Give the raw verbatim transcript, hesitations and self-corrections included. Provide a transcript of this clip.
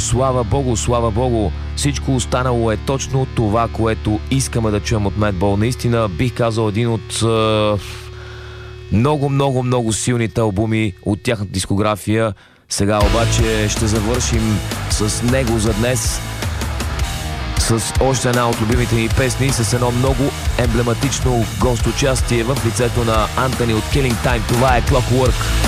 слава Богу, слава Богу. Всичко останало е точно това, което искаме да чуем от Madball. Наистина бих казал един от е, много, много, много силните албуми от тяхната дискография. Сега обаче ще завършим с него за днес, с още една от любимите ни песни, с едно много емблематично гостучастие в лицето на Антони от Killing Time. Това е Clockwork.